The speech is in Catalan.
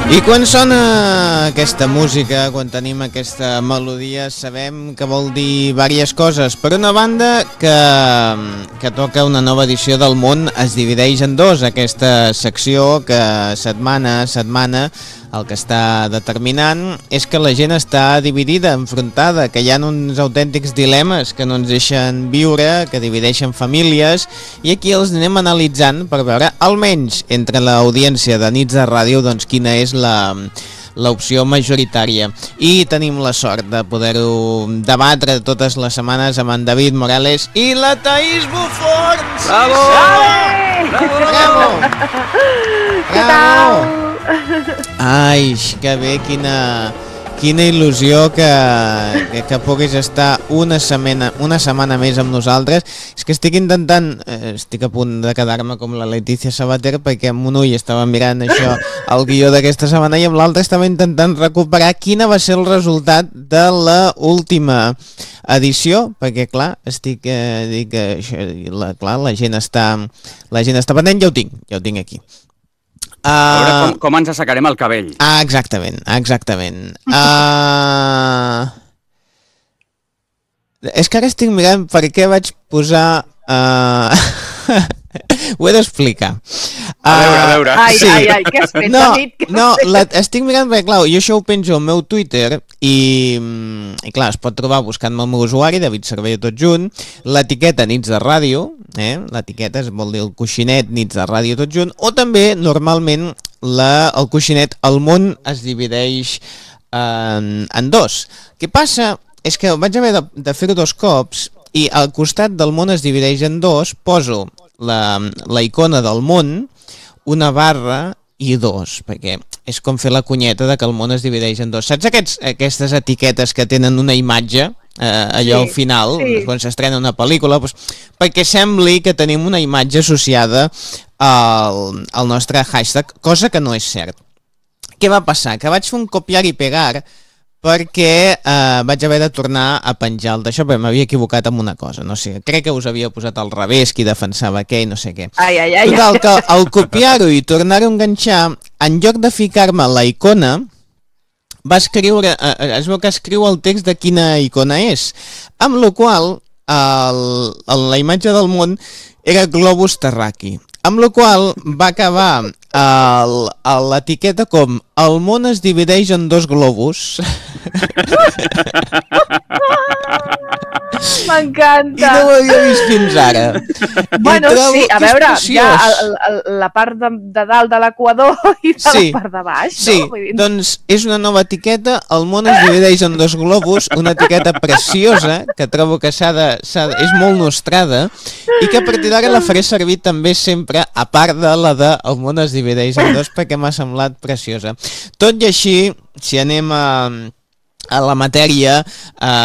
I quan sona aquesta música, quan tenim aquesta melodia, sabem que vol dir diverses coses. Per una banda, que toca una nova edició del Món es divideix en dos, aquesta secció que setmana a setmana el que està determinant és que la gent està dividida, enfrontada, que hi ha uns autèntics dilemes que no ens deixen viure, que divideixen famílies, i aquí els anem analitzant per veure, almenys entre l'audiència de Nits de Ràdio, doncs quina és l'opció majoritària. I tenim la sort de poder-ho debatre totes les setmanes amb en David Morales i la Taís Bufort. Bravo! Bravo! Què tal? Ai, que bé, quina il·lusió que puguis estar una setmana més amb nosaltres. És que estic a punt de quedar-me com la Letícia Sabater, perquè amb un ull estava mirant això, el guió d'aquesta setmana, i amb l'altre estava intentant recuperar quina va ser el resultat de la última edició, perquè clar, la gent està pendent. Ja ho tinc aquí. A veure com ens assecarem el cabell. Exactament. És que ara estic mirant per què vaig posar... Ho he d'explicar. A veure. Ai, què has fet, David? Estic mirant perquè, clar, jo això ho penjo al meu Twitter i clar, es pot trobar buscant-me el meu usuari, David Cervelló tot junt, l'etiqueta Nits de Ràdio, l'etiqueta vol dir el coixinet Nits de Ràdio tot junt, o també, normalment, el coixinet El Món es divideix en dos. Què passa? És que vaig haver de fer-ho dos cops i al costat del Món es divideix en dos, poso la icona del Món, una barra i dos, perquè és com fer la cunyeta de que el món es divideix en dos. Saps aquestes etiquetes que tenen una imatge allò al final, quan s'estrena una pel·lícula, doncs, perquè sembli que tenim una imatge associada al nostre hashtag, cosa que no és cert. Què va passar? Que vaig fer un copiar i pegar perquè vaig haver de tornar a penjar el d'això, perquè m'havia equivocat amb una cosa, no sé, crec que us havia posat al revés qui defensava què i no sé què. Total, que al copiar-ho i tornar-ho a enganxar, en lloc de ficar-me la icona, va escriure, es veu que escriu el text de quina icona és, amb la qual la imatge del món era globus terraqui, amb la qual va acabar l'etiqueta com el món es divideix en dos globus. M'encanta. I no ho havia vist fins ara. Bueno, sí, a veure, hi ha la part de dalt de l'equador i de la part de baix. Sí, doncs és una nova etiqueta, el món es divideix en dos globus, una etiqueta preciosa, que trobo que és molt nostrada, i que a partir d'ara la faré servir també sempre, a part de la de el món es divideix en dos, perquè m'ha semblat preciosa. Tot i així, si anem a la matèria,